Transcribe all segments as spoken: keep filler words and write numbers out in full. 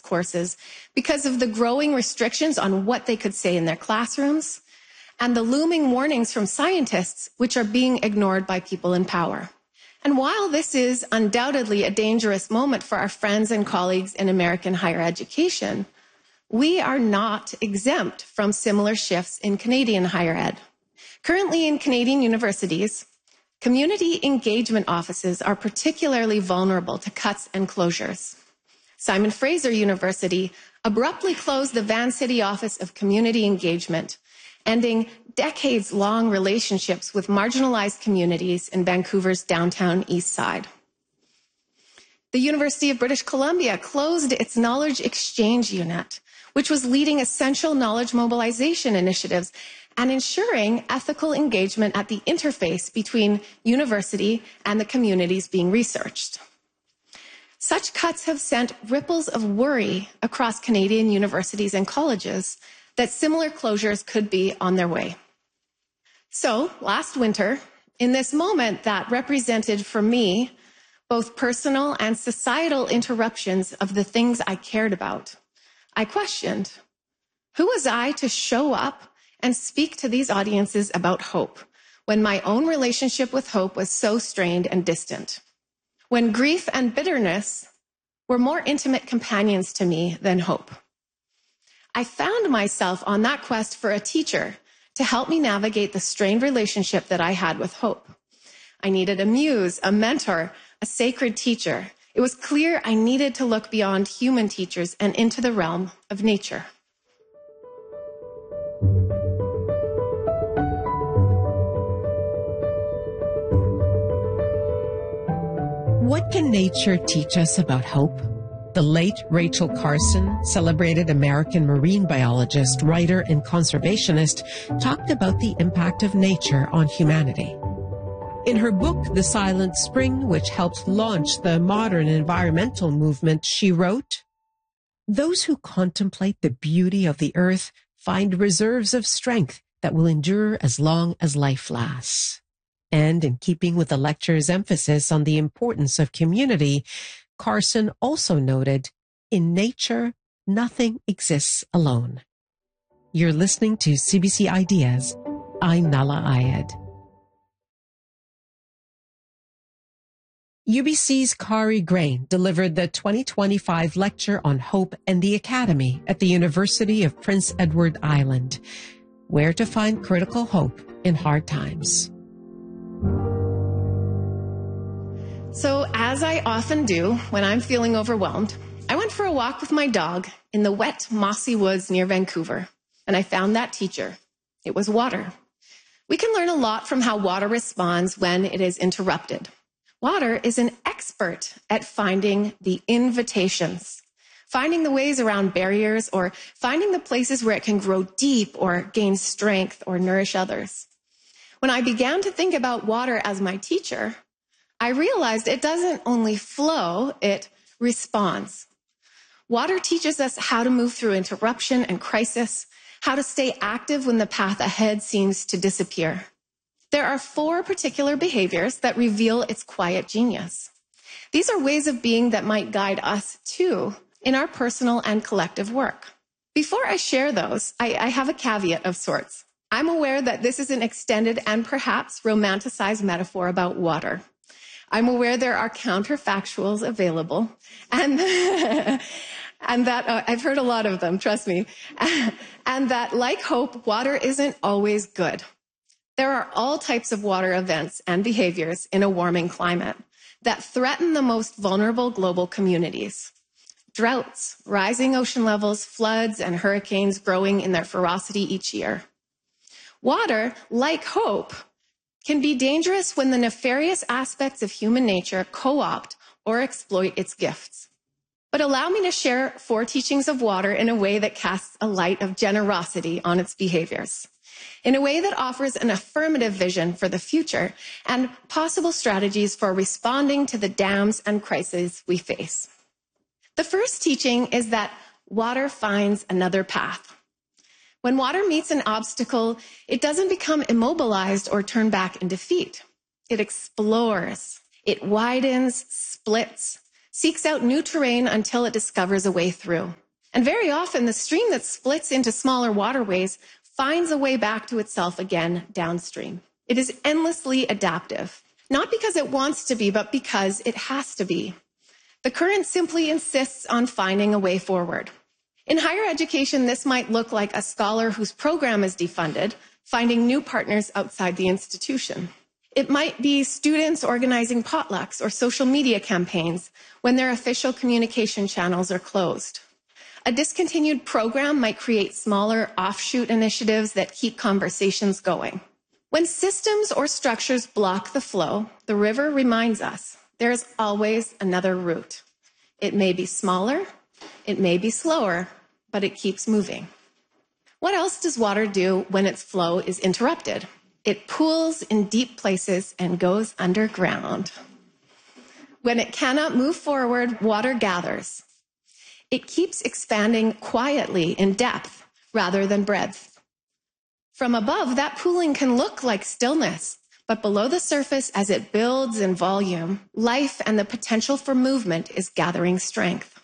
courses because of the growing restrictions on what they could say in their classrooms and the looming warnings from scientists which are being ignored by people in power. And while this is undoubtedly a dangerous moment for our friends and colleagues in American higher education, we are not exempt from similar shifts in Canadian higher ed. Currently in Canadian universities, community engagement offices are particularly vulnerable to cuts and closures. Simon Fraser University abruptly closed the Vancity Office of Community Engagement, ending decades-long relationships with marginalized communities in Vancouver's downtown east side. The University of British Columbia closed its Knowledge Exchange Unit, which was leading essential knowledge mobilization initiatives and ensuring ethical engagement at the interface between university and the communities being researched. Such cuts have sent ripples of worry across Canadian universities and colleges that similar closures could be on their way. So, last winter, in this moment that represented for me both personal and societal interruptions of the things I cared about, I questioned, who was I to show up and speak to these audiences about hope when my own relationship with hope was so strained and distant? When grief and bitterness were more intimate companions to me than hope. I found myself on that quest for a teacher to help me navigate the strained relationship that I had with hope. I needed a muse, a mentor, a sacred teacher. It was clear I needed to look beyond human teachers and into the realm of nature. What can nature teach us about hope? The late Rachel Carson, celebrated American marine biologist, writer, and conservationist, talked about the impact of nature on humanity. In her book, The Silent Spring, which helped launch the modern environmental movement, she wrote, "Those who contemplate the beauty of the earth find reserves of strength that will endure as long as life lasts." And in keeping with the lecture's emphasis on the importance of community, Carson also noted, "In nature, nothing exists alone." You're listening to C B C Ideas. I'm Nala Ayed. U B C's Kari Grain delivered the twenty twenty-five Lecture on Hope and the Academy at the University of Prince Edward Island. Where to find critical hope in hard times. So, as I often do when I'm feeling overwhelmed, I went for a walk with my dog in the wet, mossy woods near Vancouver, and I found that teacher. It was water. We can learn a lot from how water responds when it is interrupted. Water is an expert at finding the invitations, finding the ways around barriers, or finding the places where it can grow deep or gain strength or nourish others. When I began to think about water as my teacher, I realized it doesn't only flow, it responds. Water teaches us how to move through interruption and crisis, how to stay active when the path ahead seems to disappear. There are four particular behaviors that reveal its quiet genius. These are ways of being that might guide us, too, in our personal and collective work. Before I share those, I, I have a caveat of sorts. I'm aware that this is an extended and perhaps romanticized metaphor about water. I'm aware there are counterfactuals available, and, and that uh, I've heard a lot of them, trust me, and that, like hope, water isn't always good. There are all types of water events and behaviors in a warming climate that threaten the most vulnerable global communities. Droughts, rising ocean levels, floods, and hurricanes growing in their ferocity each year. Water, like hope, can be dangerous when the nefarious aspects of human nature co-opt or exploit its gifts. But allow me to share four teachings of water in a way that casts a light of generosity on its behaviors, in a way that offers an affirmative vision for the future and possible strategies for responding to the dams and crises we face. The first teaching is that water finds another path. When water meets an obstacle, it doesn't become immobilized or turn back in defeat. It explores. It widens, splits, seeks out new terrain until it discovers a way through. And very often, the stream that splits into smaller waterways finds a way back to itself again downstream. It is endlessly adaptive, not because it wants to be, but because it has to be. The current simply insists on finding a way forward. In higher education, this might look like a scholar whose program is defunded, finding new partners outside the institution. It might be students organizing potlucks or social media campaigns when their official communication channels are closed. A discontinued program might create smaller offshoot initiatives that keep conversations going. When systems or structures block the flow, the river reminds us there is always another route. It may be smaller, it may be slower, but it keeps moving. What else does water do when its flow is interrupted? It pools in deep places and goes underground. When it cannot move forward, water gathers. It keeps expanding quietly in depth rather than breadth. From above, that pooling can look like stillness, but below the surface, as it builds in volume, life and the potential for movement is gathering strength.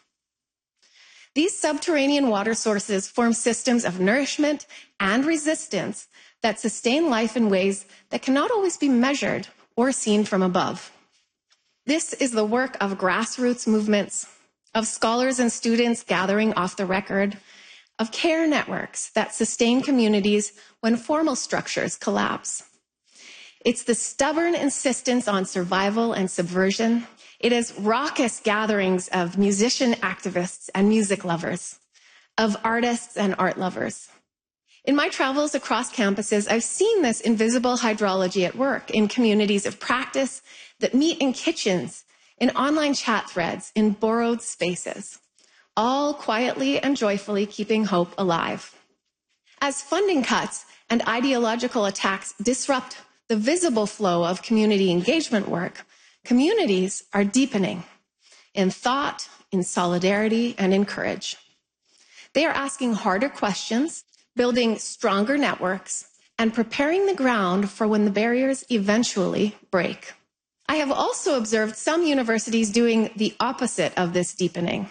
These subterranean water sources form systems of nourishment and resistance that sustain life in ways that cannot always be measured or seen from above. This is the work of grassroots movements, of scholars and students gathering off the record, of care networks that sustain communities when formal structures collapse. It's the stubborn insistence on survival and subversion. It is raucous gatherings of musician activists and music lovers, of artists and art lovers. In my travels across campuses, I've seen this invisible hydrology at work in communities of practice that meet in kitchens, in online chat threads, in borrowed spaces, all quietly and joyfully keeping hope alive. As funding cuts and ideological attacks disrupt the visible flow of community engagement work, communities are deepening in thought, in solidarity, and in courage. They are asking harder questions, building stronger networks, and preparing the ground for when the barriers eventually break. I have also observed some universities doing the opposite of this deepening.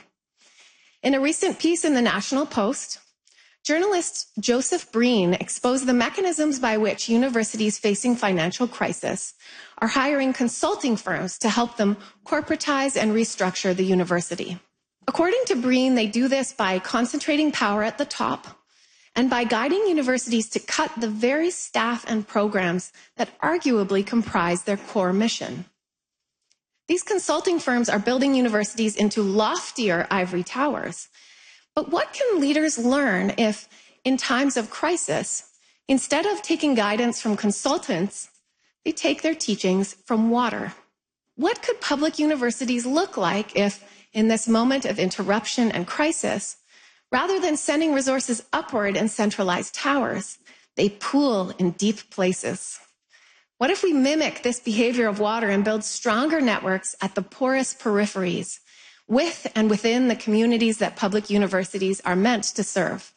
In a recent piece in the National Post, journalist Joseph Breen exposed the mechanisms by which universities facing financial crisis are hiring consulting firms to help them corporatize and restructure the university. According to Breen, they do this by concentrating power at the top and by guiding universities to cut the very staff and programs that arguably comprise their core mission. These consulting firms are building universities into loftier ivory towers. But what can leaders learn if, in times of crisis, instead of taking guidance from consultants, they take their teachings from water? What could public universities look like if, in this moment of interruption and crisis, rather than sending resources upward in centralized towers, they pool in deep places? What if we mimic this behavior of water and build stronger networks at the porous peripheries, with and within the communities that public universities are meant to serve?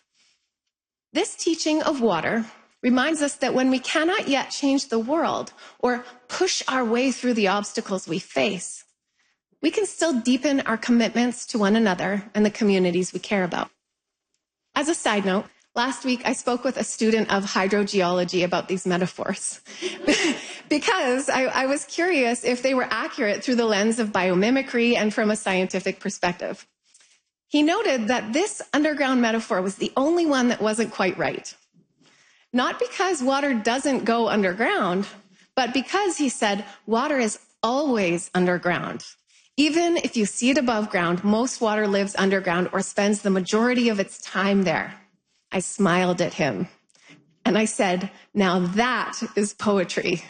This teaching of water reminds us that when we cannot yet change the world or push our way through the obstacles we face, we can still deepen our commitments to one another and the communities we care about. As a side note, last week I spoke with a student of hydrogeology about these metaphors because I, I was curious if they were accurate through the lens of biomimicry and from a scientific perspective. He noted that this underground metaphor was the only one that wasn't quite right. Not because water doesn't go underground, but because, he said, water is always underground. Even if you see it above ground, most water lives underground or spends the majority of its time there. I smiled at him and I said, now that is poetry.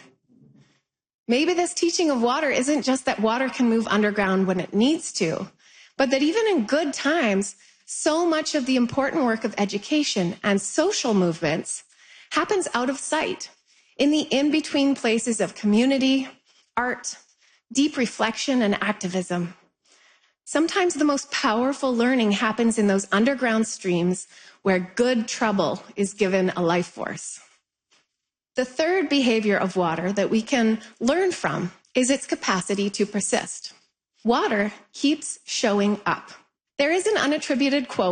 Maybe this teaching of water isn't just that water can move underground when it needs to, but that even in good times, so much of the important work of education and social movements happens out of sight, in the in-between places of community, art, deep reflection, and activism. Sometimes the most powerful learning happens in those underground streams where good trouble is given a life force. The third behavior of water that we can learn from is its capacity to persist. water keeps showing up. There is an unattributed quote